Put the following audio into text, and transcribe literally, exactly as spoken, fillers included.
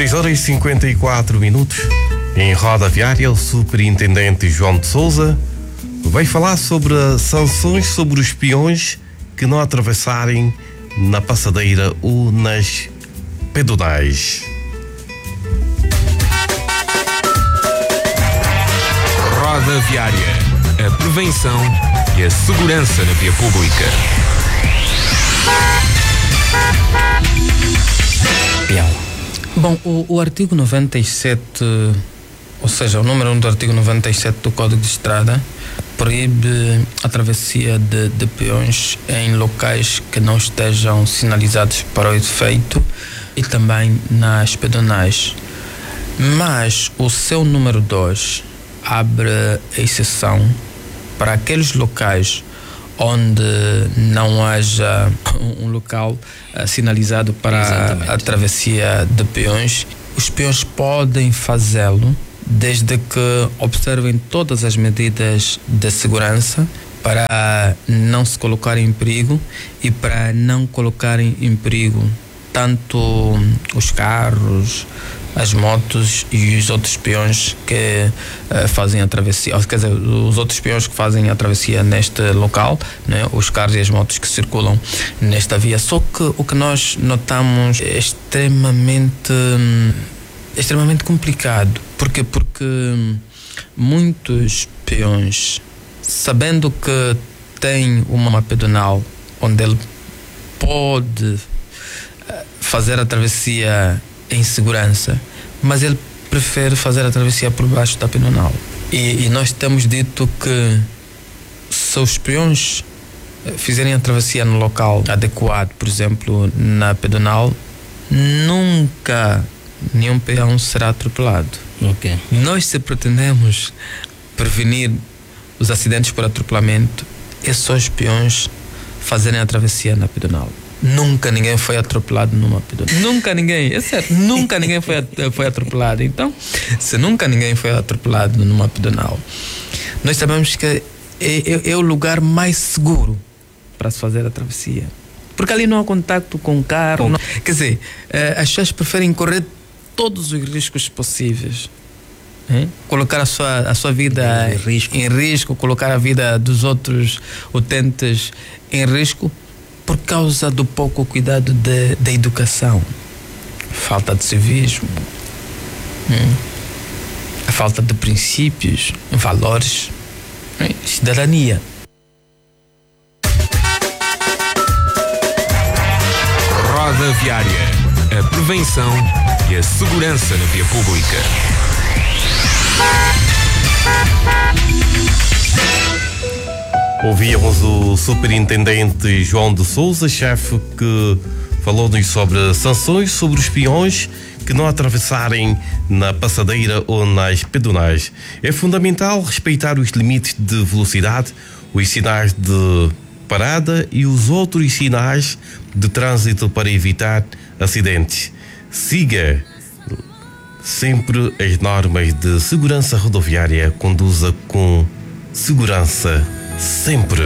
seis horas e cinquenta e quatro minutos. Em roda viária, o superintendente João de Sousa vai falar sobre as sanções sobre os peões que não atravessarem na passadeira ou nas pedonais. Roda viária, a prevenção e a segurança na via pública. Bom, o, o artigo noventa e sete, ou seja, o número um do artigo noventa e sete do Código de Estrada proíbe a travessia de, de peões em locais que não estejam sinalizados para o efeito e também nas pedonais. Mas o seu número dois abre exceção para aqueles locais onde não haja um local uh, sinalizado para Exatamente. a travessia de peões. Os peões podem fazê-lo desde que observem todas as medidas de segurança para não se colocarem em perigo e para não colocarem em perigo tanto os carros, as motos e os outros peões que uh, fazem a travessia, quer dizer, os outros peões que fazem a travessia neste local, né, os carros e as motos que circulam nesta via. Só que o que nós notamos é extremamente, extremamente complicado. Porquê? Porque muitos peões, sabendo que tem uma pedonal onde ele pode fazer a travessia em segurança, mas ele prefere fazer a travessia por baixo da pedonal. E, e nós temos dito que se os peões fizerem a travessia no local adequado, por exemplo, na pedonal, nunca nenhum peão será atropelado. Okay. Nós, se pretendemos prevenir os acidentes por atropelamento, é só os peões fazerem a travessia na pedonal. Nunca ninguém foi atropelado numa pedonal. Nunca ninguém, é certo, nunca ninguém foi, foi atropelado. Então, se nunca ninguém foi atropelado numa pedonal, nós sabemos que é, é, é o lugar mais seguro para se fazer a travessia. Porque ali não há contacto com o carro. Não, quer dizer, as pessoas preferem correr todos os riscos possíveis. Hein? Colocar a sua, a sua vida em risco. em risco, colocar a vida dos outros utentes em risco, por causa do pouco cuidado da educação, falta de civismo, hum? a falta de princípios, valores, hum? cidadania. Roda viária, a prevenção e a segurança na via pública. Ouvíamos o superintendente João de Sousa, chefe, que falou-nos sobre sanções sobre os peões que não atravessarem na passadeira ou nas pedonais. É fundamental respeitar os limites de velocidade, os sinais de parada e os outros sinais de trânsito para evitar acidentes. Siga sempre as normas de segurança rodoviária, conduza com segurança sempre.